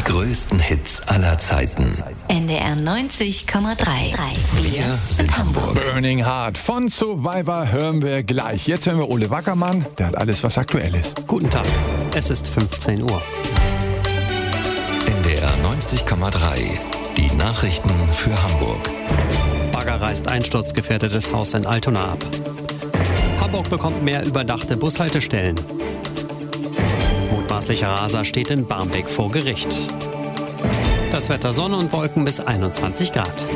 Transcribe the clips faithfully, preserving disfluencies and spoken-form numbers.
größten Hits aller Zeiten. N D R neunzig Komma drei. Wir sind Hamburg. Burning Heart von Survivor hören wir gleich. Jetzt hören wir Ole Wackermann, der hat alles, was aktuell ist. Guten Tag, es ist fünfzehn Uhr. N D R neunzig Komma drei. Die Nachrichten für Hamburg. Bagger reißt einsturzgefährdetes Haus in Altona ab. Hamburg bekommt mehr überdachte Bushaltestellen. Mutmaßlicher Raser steht in Barmbek vor Gericht. Das Wetter: Sonne und Wolken bis einundzwanzig Grad.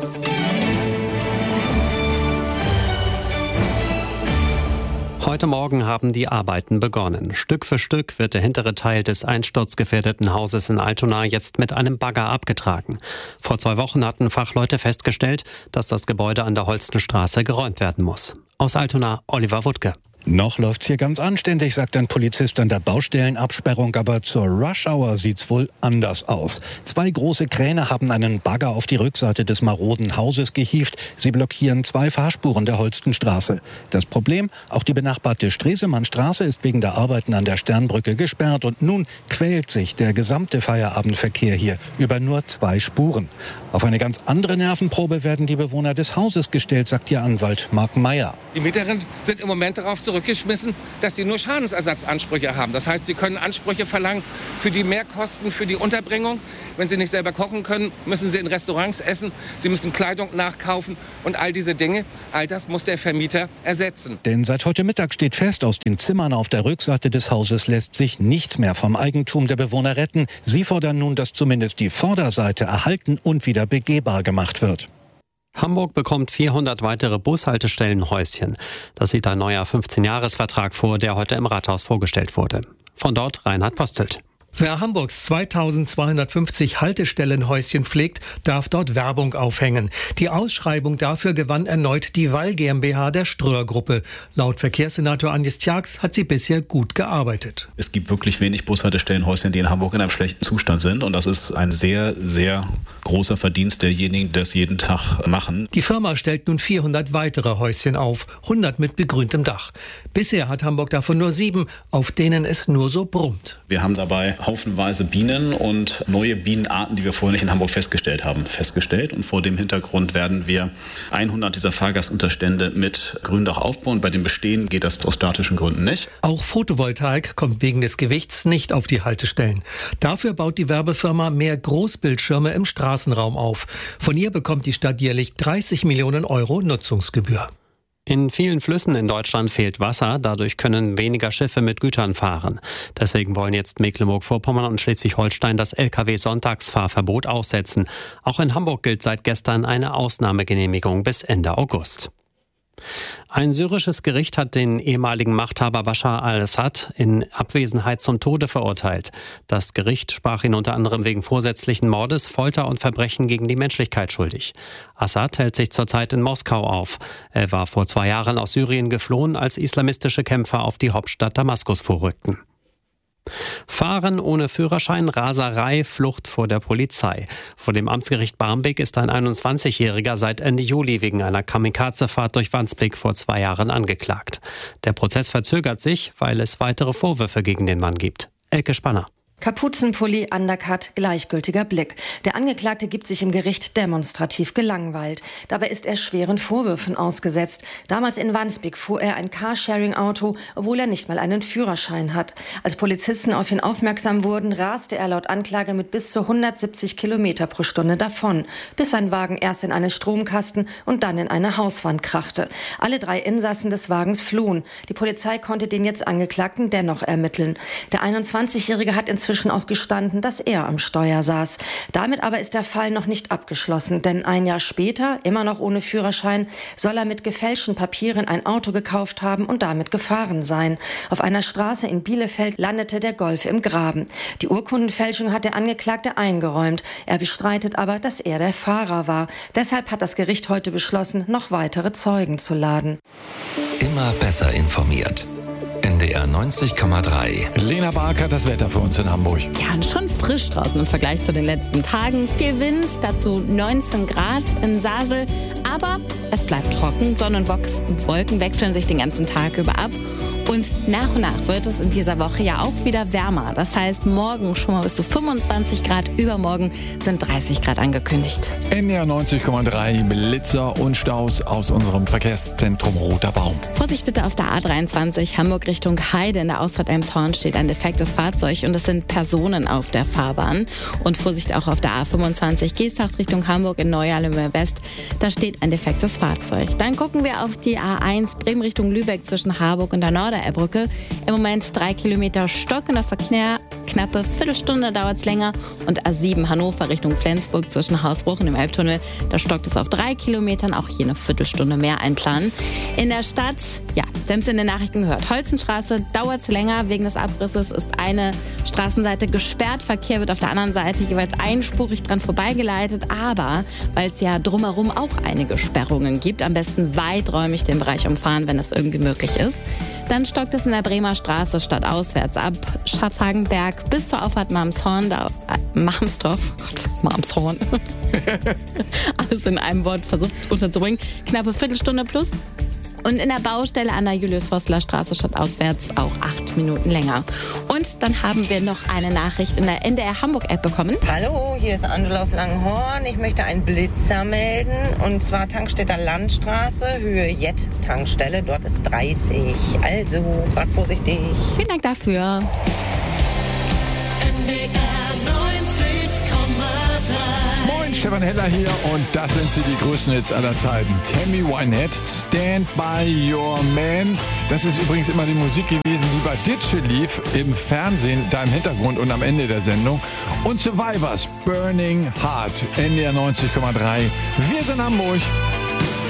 Heute Morgen haben die Arbeiten begonnen. Stück für Stück wird der hintere Teil des einsturzgefährdeten Hauses in Altona jetzt mit einem Bagger abgetragen. Vor zwei Wochen hatten Fachleute festgestellt, dass das Gebäude an der Holstenstraße geräumt werden muss. Aus Altona, Oliver Wuttke. Noch läuft's hier ganz anständig, sagt ein Polizist an der Baustellenabsperrung, aber zur Rush-Hour sieht's wohl anders aus. Zwei große Kräne haben einen Bagger auf die Rückseite des maroden Hauses gehievt. Sie blockieren zwei Fahrspuren der Holstenstraße. Das Problem: auch die benachbarte Stresemannstraße ist wegen der Arbeiten an der Sternbrücke gesperrt und nun quält sich der gesamte Feierabendverkehr hier über nur zwei Spuren. Auf eine ganz andere Nervenprobe werden die Bewohner des Hauses gestellt, sagt ihr Anwalt Marc Meyer. Die Mieterinnen sind im Moment darauf zurückgeschmissen, dass sie nur Schadensersatzansprüche haben. Das heißt, sie können Ansprüche verlangen für die Mehrkosten, für die Unterbringung. Wenn sie nicht selber kochen können, müssen sie in Restaurants essen, sie müssen Kleidung nachkaufen und all diese Dinge, all das muss der Vermieter ersetzen. Denn seit heute Mittag steht fest, aus den Zimmern auf der Rückseite des Hauses lässt sich nichts mehr vom Eigentum der Bewohner retten. Sie fordern nun, dass zumindest die Vorderseite erhalten und wieder begehbar gemacht wird. Hamburg bekommt vierhundert weitere Bushaltestellenhäuschen. Das sieht ein neuer fünfzehn-Jahres-Vertrag vor, der heute im Rathaus vorgestellt wurde. Von dort Reinhard Postelt. Wer Hamburgs zweitausendzweihundertfünfzig Haltestellenhäuschen pflegt, darf dort Werbung aufhängen. Die Ausschreibung dafür gewann erneut die Wall GmbH der Ströer-Gruppe. Laut Verkehrssenator Andi Stjarks hat sie bisher gut gearbeitet. Es gibt wirklich wenig Bushaltestellenhäuschen, die in Hamburg in einem schlechten Zustand sind. Und das ist ein sehr, sehr großer Verdienst derjenigen, die das jeden Tag machen. Die Firma stellt nun vierhundert weitere Häuschen auf, hundert mit begrüntem Dach. Bisher hat Hamburg davon nur sieben, auf denen es nur so brummt. Wir haben dabei haufenweise Bienen und neue Bienenarten, die wir vorher nicht in Hamburg festgestellt haben, festgestellt. Und vor dem Hintergrund werden wir hundert dieser Fahrgastunterstände mit Gründach aufbauen. Bei den bestehenden geht das aus statischen Gründen nicht. Auch Photovoltaik kommt wegen des Gewichts nicht auf die Haltestellen. Dafür baut die Werbefirma mehr Großbildschirme im Straßenraum auf. Von ihr bekommt die Stadt jährlich dreißig Millionen Euro Nutzungsgebühr. In vielen Flüssen in Deutschland fehlt Wasser, dadurch können weniger Schiffe mit Gütern fahren. Deswegen wollen jetzt Mecklenburg-Vorpommern und Schleswig-Holstein das L K W-Sonntagsfahrverbot aussetzen. Auch in Hamburg gilt seit gestern eine Ausnahmegenehmigung bis Ende August. Ein syrisches Gericht hat den ehemaligen Machthaber Bashar al-Assad in Abwesenheit zum Tode verurteilt. Das Gericht sprach ihn unter anderem wegen vorsätzlichen Mordes, Folter und Verbrechen gegen die Menschlichkeit schuldig. Assad hält sich zurzeit in Moskau auf. Er war vor zwei Jahren aus Syrien geflohen, als islamistische Kämpfer auf die Hauptstadt Damaskus vorrückten. Fahren ohne Führerschein, Raserei, Flucht vor der Polizei. Vor dem Amtsgericht Barmbek ist ein einundzwanzigjähriger seit Ende Juli wegen einer Kamikaze-Fahrt durch Wandsbek vor zwei Jahren angeklagt. Der Prozess verzögert sich, weil es weitere Vorwürfe gegen den Mann gibt. Elke Spanner. Kapuzenpulli, Undercut, gleichgültiger Blick. Der Angeklagte gibt sich im Gericht demonstrativ gelangweilt. Dabei ist er schweren Vorwürfen ausgesetzt. Damals in Wandsbek fuhr er ein Carsharing-Auto, obwohl er nicht mal einen Führerschein hat. Als Polizisten auf ihn aufmerksam wurden, raste er laut Anklage mit bis zu hundertsiebzig Kilometer pro Stunde davon, bis sein Wagen erst in einen Stromkasten und dann in eine Hauswand krachte. Alle drei Insassen des Wagens flohen. Die Polizei konnte den jetzt Angeklagten dennoch ermitteln. Der einundzwanzigjährige hat inzwischen auch gestanden, dass er am Steuer saß. Damit aber ist der Fall noch nicht abgeschlossen, denn ein Jahr später, immer noch ohne Führerschein, soll er mit gefälschten Papieren ein Auto gekauft haben und damit gefahren sein. Auf einer Straße in Bielefeld landete der Golf im Graben. Die Urkundenfälschung hat der Angeklagte eingeräumt. Er bestreitet aber, dass er der Fahrer war. Deshalb hat das Gericht heute beschlossen, noch weitere Zeugen zu laden. Immer besser informiert. N D R neunzig Komma drei. Lena Barker, das Wetter für uns in Hamburg. Ja, und schon frisch draußen im Vergleich zu den letzten Tagen. Viel Wind, dazu neunzehn Grad in Sasel. Aber es bleibt trocken. Sonne und Wolken wechseln sich den ganzen Tag über ab. Und nach und nach wird es in dieser Woche ja auch wieder wärmer. Das heißt, morgen schon mal bis zu fünfundzwanzig Grad, übermorgen sind dreißig Grad angekündigt. N D R neunzig Komma drei, Blitzer und Staus aus unserem Verkehrszentrum Roter Baum. Vorsicht bitte auf der A dreiundzwanzig, Hamburg Richtung Heide. In der Ausfahrt Elmshorn steht ein defektes Fahrzeug und es sind Personen auf der Fahrbahn. Und Vorsicht auch auf der A fünfundzwanzig, Geesthacht Richtung Hamburg in Neu-Alem West. Da steht ein defektes Fahrzeug. Dann gucken wir auf die A eins, Bremen Richtung Lübeck zwischen Harburg und der Nordererbrücke. Im Moment drei Kilometer stockender Verkehr. Knappe Viertelstunde dauert es länger. Und A sieben Hannover Richtung Flensburg zwischen Hausbruch und dem Elbtunnel. Da stockt es auf drei Kilometern. Auch hier eine Viertelstunde mehr einplanen. In der Stadt, ja, Sie haben es in den Nachrichten gehört. Holzenstraße dauert es länger. Wegen des Abrisses ist eine Straßenseite gesperrt. Verkehr wird auf der anderen Seite jeweils einspurig dran vorbeigeleitet. Aber weil es ja drumherum auch einige Sperrungen gibt, am besten weiträumig den Bereich umfahren, wenn es irgendwie möglich ist. Dann stockt es in der Bremer Straße stadtauswärts ab Schafshagenberg bis zur Auffahrt Malmshorn, da, äh, Malmstorf, Gott, Malmshorn. Alles in einem Wort versucht unterzubringen. Knappe Viertelstunde plus. Und in der Baustelle an der Julius-Vossler-Straße stadtauswärts auch acht Minuten länger. Und dann haben wir noch eine Nachricht in der N D R Hamburg-App bekommen. Hallo, hier ist Angela aus Langenhorn. Ich möchte einen Blitzer melden. Und zwar Tankstädter Landstraße, Höhe Jet-Tankstelle. Dort ist dreißig. Also, fahrt vorsichtig. Vielen Dank dafür. N D R neunzig Komma drei. Moin, Stefan Heller hier und das sind sie, die größten Hits aller Zeiten. Tammy Wynette, Stand By Your Man. Das ist übrigens immer die Musik gewesen, die bei Ditsche lief, im Fernsehen, da im Hintergrund und am Ende der Sendung. Und Survivors, Burning Heart, N D R neunzig Komma drei. Wir sind Hamburg.